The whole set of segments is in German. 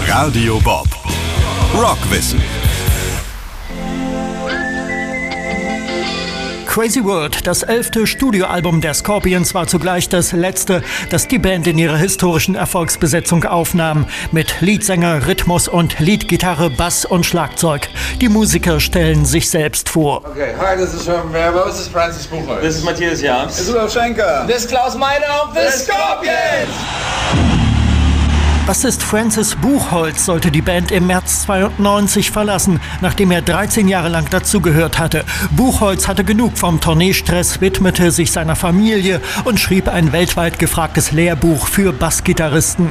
Radio Bob. Rockwissen. Crazy World, das 11. Studioalbum der Scorpions, war zugleich das letzte, das die Band in ihrer historischen Erfolgsbesetzung aufnahm. Mit Leadsänger, Rhythmus und Leadgitarre, Bass und Schlagzeug. Die Musiker stellen sich selbst vor. Okay, hi, this is Herman Verbo, this is Francis Buchholz. This is Matthias Jans. This is Rudolf Schenker. This is Klaus Meine of the Scorpions. Bassist Francis Buchholz sollte die Band im März 92 verlassen, nachdem er 13 Jahre lang dazugehört hatte. Buchholz hatte genug vom Tourneestress, widmete sich seiner Familie und schrieb ein weltweit gefragtes Lehrbuch für Bassgitarristen.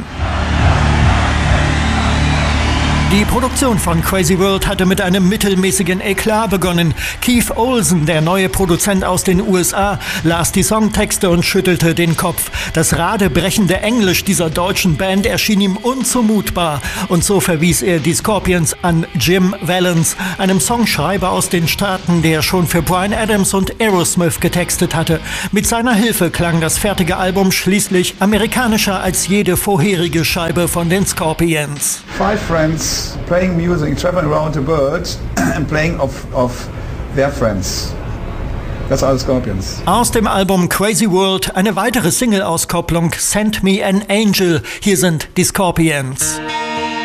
Die Produktion von Crazy World hatte mit einem mittelmäßigen Eklat begonnen. Keith Olsen, der neue Produzent aus den USA, las die Songtexte und schüttelte den Kopf. Das radebrechende Englisch dieser deutschen Band erschien ihm unzumutbar. Und so verwies er die Scorpions an Jim Vallance, einem Songschreiber aus den Staaten, der schon für Bryan Adams und Aerosmith getextet hatte. Mit seiner Hilfe klang das fertige Album schließlich amerikanischer als jede vorherige Scheibe von den Scorpions. Five friends playing music, traveling around the world and playing of their friends. That's all Scorpions. Aus dem Album Crazy World eine weitere Single-Auskopplung, Send Me an Angel. Hier sind die Scorpions.